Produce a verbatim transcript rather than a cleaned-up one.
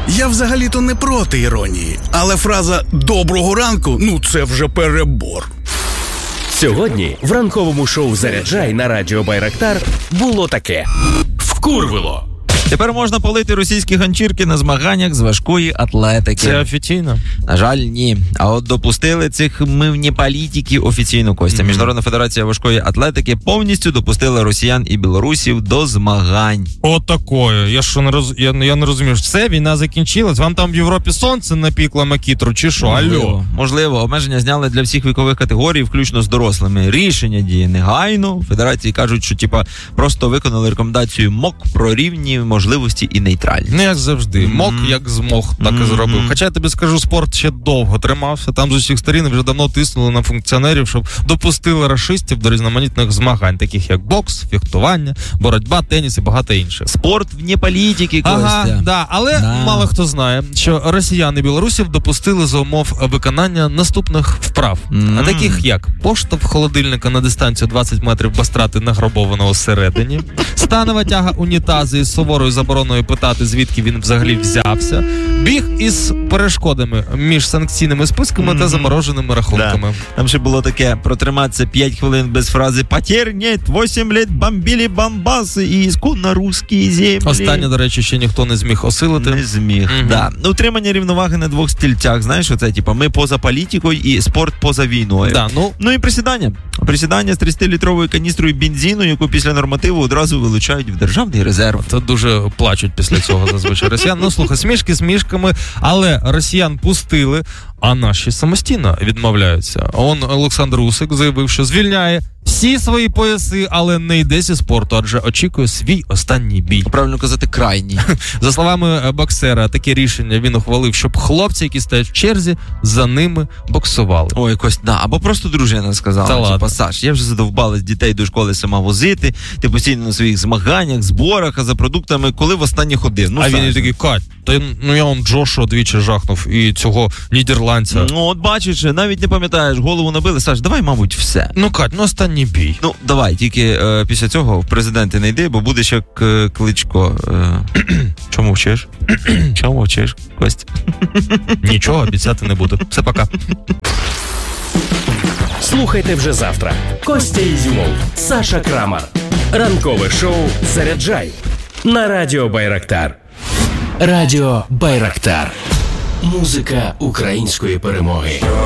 Я взагалі-то не проти іронії, але фраза «доброго ранку» – ну це вже перебор. Сьогодні в ранковому шоу «Заряджай» на радіо Байрактар було таке. Вкурвило. Тепер можна палити російські ганчірки на змаганнях з важкої атлетики. Це офіційно? На жаль, ні. А от допустили цих мивні політики офіційно, Костя. Mm-hmm. Міжнародна федерація важкої атлетики повністю допустила росіян і білорусів до змагань. О, такое. Я що не роз... я, я не розумію. Все, війна закінчилась. Вам там в Європі сонце напікло макітру, чи що? Алло. Можливо. Обмеження зняли для всіх вікових категорій, включно з дорослими. Рішення діє негайно. В федерації кажуть, що типа просто виконали рекомендацію МОК про рівні можливості і нейтральність. Не як завжди. МОК Mm-hmm. як змог, так mm-hmm. і зробив. Хоча я тобі скажу, спорт ще довго тримався. Там з усіх сторін вже давно тиснули на функціонерів, щоб допустили рашистів до різноманітних змагань, таких як бокс, фехтування, боротьба, теніс і багато інших. Спорт вне політики, Костя. Ага, да. Але да. мало хто знає, що росіян і білорусів допустили за умов виконання наступних вправ. Mm-hmm. А таких як поштовх холодильника на дистанцію двадцять метрів без страти награбованого всередині, станова тяга унітазу із суворою забороною питати, звідки він взагалі взявся, біг із перешкодами між санкційними списками mm-hmm. та замороженими рахунками. Да. Там ще було таке, протриматися п'ять хвилин без фрази «Потерь нет, вісім літ бомбили бомбаси і ісконно русські землі». Останнє, до речі, ще ніхто не зміг осилити. Не зміг, mm-hmm. да. Утримання рівноваги на двох стільцях, знаєш, оце, типа, ми поза політикою і спорт поза війною. Да, ну... ну і присідання. Присідання з тридцятилітровою каністрою бензину, яку після нормативу одразу вилучають в державний резерв. Це дуже плачуть після цього зазвичай росіян. Ну, слухай, смішки смішками, але росіян пустили, а наші самостійно відмовляються. Он Олександр Усик заявив, що звільняє всі свої пояси, але не йде зі спорту, адже очікує свій останній бій. Правильно казати, крайній. За словами боксера, таке рішення він ухвалив, щоб хлопці, які стоять в черзі, за ними боксували. Ой, Кость, да, або просто дружина сказала, Та типа, Саш, я вже задовбалась дітей до школи сама возити, ти постійно на своїх змаганнях, зборах, а за продуктами, коли востаннє ходив? Ну, а Саш. він і такий, Кать, та ну я вам Джошуа двічі жахнув, і цього нідерландця. Ну, от бачиш, навіть не пам'ятаєш, голову набили, Саш, давай, мабуть, все. Ну, Кать, ну останній бій. Ну, давай, тільки е, після цього в президенти не йди, бо будеш як е, Кличко. Е... Чому вчиш? Чому вчиш, Кость? Нічого обіцяти не буду. Все, пока. Слухайте вже завтра. Костя Ізюмов, Саша Крамар. Ранкове шоу «Заряджай» на радіо Байрактар. Радіо Байрактар. Музика української перемоги.